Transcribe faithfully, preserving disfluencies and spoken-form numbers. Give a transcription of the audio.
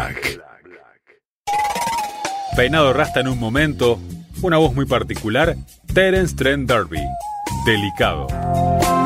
Black. Peinado rasta en un momento, una voz muy particular, Terence Trent D'Arby. Delicado.